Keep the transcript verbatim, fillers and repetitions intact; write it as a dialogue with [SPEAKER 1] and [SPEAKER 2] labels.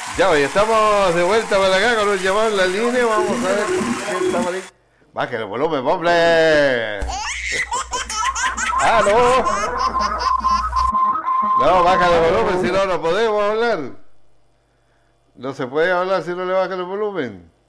[SPEAKER 1] Ya, hoy estamos de vuelta para acá con un llamado en la línea. Vamos a ver qué está por ahí. Bájale el volumen, hombre. ¡Aló! No, bájale el volumen, si no, no podemos hablar. No se puede hablar si no le bajan el volumen.